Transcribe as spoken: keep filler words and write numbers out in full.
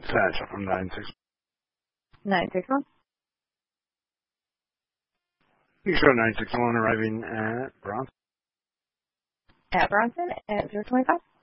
Satchel from nine six. nine six one. You show nine six one arriving at Bronson. At Bronson at zero twenty five.